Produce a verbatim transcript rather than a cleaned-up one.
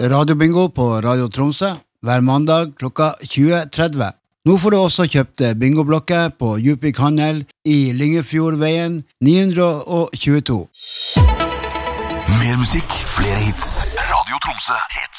radiobingo på Radio Tromsø hver mandag klokka tjue tretti. Nå får du også kjøpt bingoblokker på Djupvik Handel i Lyngefjordveien ni tjueto. Mer musikk, flere hits. Radio Tromsø heter